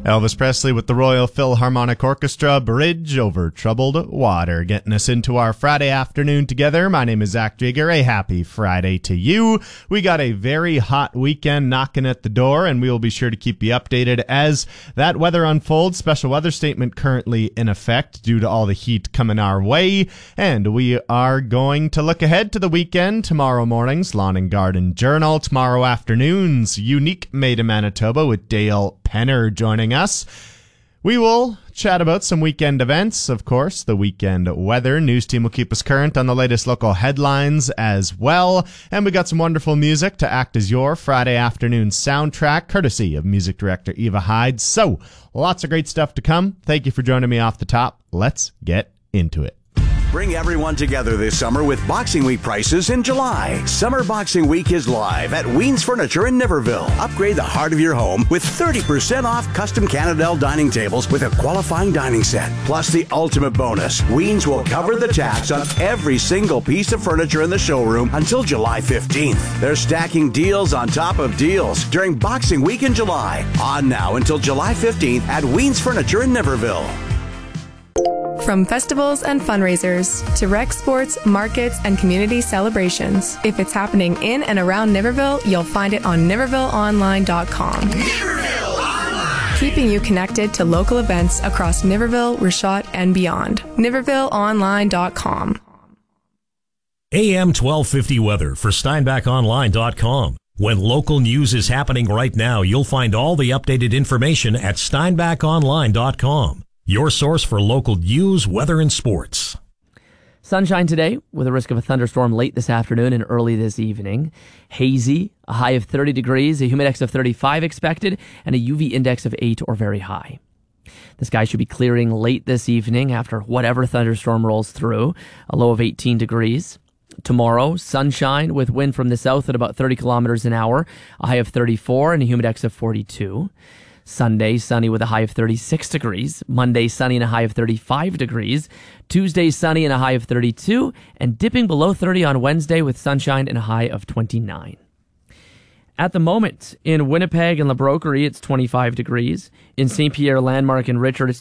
Elvis Presley with the Royal Philharmonic Orchestra, Bridge Over Troubled Water, getting us into our Friday afternoon together. My name is Zach Jagger. A happy Friday to you. We got a very hot weekend knocking at the door, and we will be sure to keep you updated as that weather unfolds. Special weather statement currently in effect due to all the heat coming our way, and we are going to look ahead to the weekend. Tomorrow morning's Lawn and Garden Journal. Tomorrow afternoon's Unique Made in Manitoba with Dale Penner joining us. We will chat about some weekend events, of course, the weekend weather. News team will keep us current on the latest local headlines as well. And we got some wonderful music to act as your Friday afternoon soundtrack, courtesy of music director Eva Hyde. So, lots of great stuff to come. Thank you for joining me off the top. Let's get into it. Bring everyone together this summer with Boxing Week prices in July. Summer Boxing Week is live at Ween's Furniture in Niverville. Upgrade the heart of your home with 30% off custom Canadel dining tables with a qualifying dining set. Plus the ultimate bonus, Ween's will cover the tax on every single piece of furniture in the showroom until July 15th. They're stacking deals on top of deals during Boxing Week in July. On now until July 15th at Ween's Furniture in Niverville. From festivals and fundraisers to rec sports, markets, and community celebrations. If it's happening in and around Niverville, you'll find it on NivervilleOnline.com. Niverville Online! Keeping you connected to local events across Niverville, Richot, and beyond. NivervilleOnline.com. AM 1250 weather for SteinbachOnline.com. When local news is happening right now, you'll find all the updated information at SteinbachOnline.com. Your source for local news, weather, and sports. Sunshine today with a risk of a thunderstorm late this afternoon and early this evening. Hazy, a high of 30 degrees, a humidex of 35 expected, and a UV index of 8 or very high. The sky should be clearing late this evening after whatever thunderstorm rolls through, a low of 18 degrees. Tomorrow, sunshine with wind from the south at about 30 kilometers an hour, a high of 34 and a humidex of 42. Sunday, sunny with a high of 36 degrees. Monday, sunny and a high of 35 degrees. Tuesday, sunny and a high of 32. And dipping below 30 on Wednesday with sunshine and a high of 29. At the moment, in Winnipeg and La Broquerie, it's 25 degrees. In St. Pierre Landmark and Richard, it's